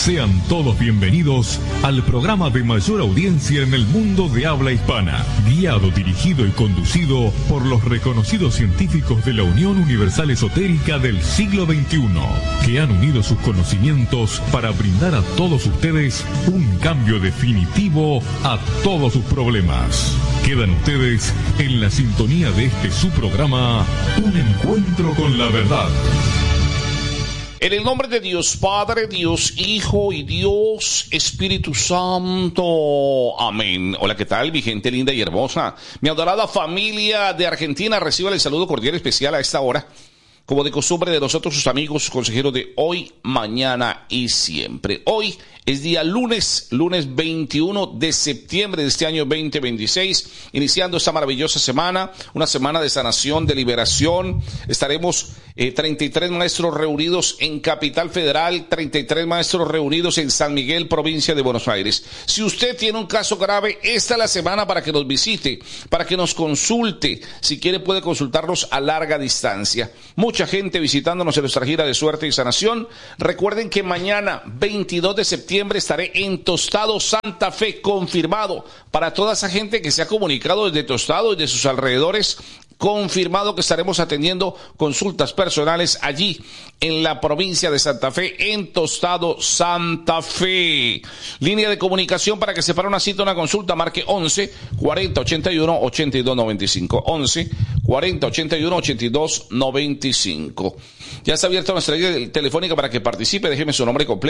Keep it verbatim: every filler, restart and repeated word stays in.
Sean todos bienvenidos al programa de mayor audiencia en el mundo de habla hispana, guiado, dirigido y conducido por los reconocidos científicos de la Unión Universal Esotérica del siglo veintiuno, que han unido sus conocimientos para brindar a todos ustedes un cambio definitivo a todos sus problemas. Quedan ustedes en la sintonía de este su programa, Un Encuentro con la Verdad. En el nombre de Dios Padre, Dios Hijo y Dios Espíritu Santo. Amén. Hola, ¿qué tal, mi gente linda y hermosa? Mi adorada familia de Argentina, reciban el saludo cordial especial a esta hora, como de costumbre de nosotros, sus amigos consejeros de hoy, mañana y siempre. Hoy es día lunes, lunes veintiuno de septiembre de este año veinte veintiséis, iniciando esta maravillosa semana, una semana de sanación, de liberación. Estaremos eh, treinta y tres maestros reunidos en Capital Federal, treinta y tres maestros reunidos en San Miguel, provincia de Buenos Aires. Si usted tiene un caso grave, esta es la semana para que nos visite, para que nos consulte. Si quiere, puede consultarnos a larga distancia. Mucha gente visitándonos en nuestra gira de suerte y sanación. Recuerden que mañana, veintidós de septiembre, estaré en Tostado, Santa Fe, confirmado. Para toda esa gente que se ha comunicado desde Tostado y de sus alrededores, confirmado que estaremos atendiendo consultas personales allí en la provincia de Santa Fe, en Tostado, Santa Fe. Línea de comunicación para que se para una cita, una consulta, marque once, cuarenta, ochenta y uno, ochenta y dos noventa y cinco. once, cuarenta, ochenta y uno, ochenta y dos noventa y cinco. Ya está abierta nuestra línea telefónica para que participe. Déjeme su nombre completo